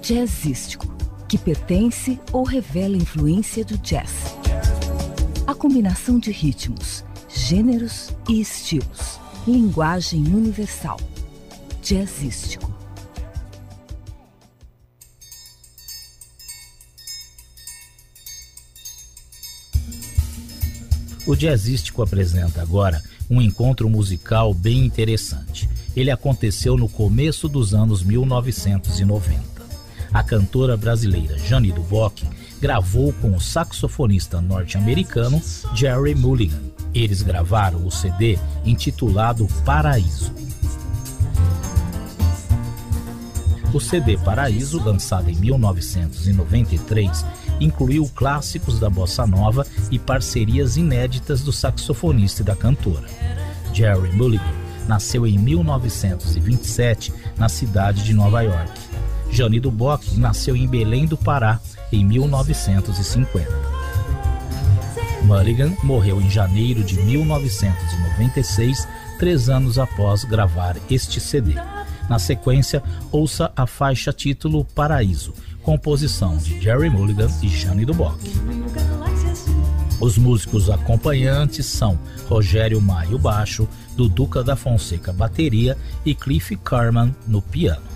jazzístico, que pertence ou revela influência do jazz. A combinação de ritmos, gêneros e estilos. Linguagem universal. Jazzístico. O Jazzístico apresenta agora um encontro musical bem interessante. Ele aconteceu no começo dos anos 1990. A cantora brasileira Jeanne do Bock gravou com o saxofonista norte-americano Gerry Mulligan. Eles gravaram o CD intitulado Paraíso. O CD Paraíso, lançado em 1993, incluiu clássicos da bossa nova e parcerias inéditas do saxofonista e da cantora. Gerry Mulligan nasceu em 1927 na cidade de Nova York. Jeanne do Bock nasceu em Belém do Pará em 1950. Mulligan morreu em janeiro de 1996, 3 anos após gravar este CD. Na sequência, ouça a faixa título Paraíso, composição de Gerry Mulligan e Jeanne do Bock. Os músicos acompanhantes são Rogério Maio baixo, Duduca da Fonseca bateria e Cliff Carman no piano.